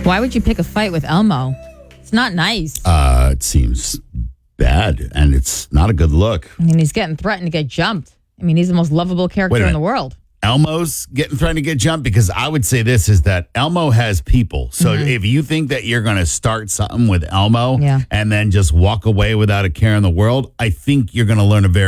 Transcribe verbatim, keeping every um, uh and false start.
Why would you pick a fight with Elmo? It's not nice. Uh, it seems bad, and it's not a good look. I mean, he's getting threatened to get jumped. I mean, he's the most lovable character in the world. Elmo's getting threatened to get jumped? Because I would say this is that Elmo has people. So mm-hmm. if you think that you're going to start something with Elmo yeah. and then just walk away without a care in the world, I think you're going to learn a very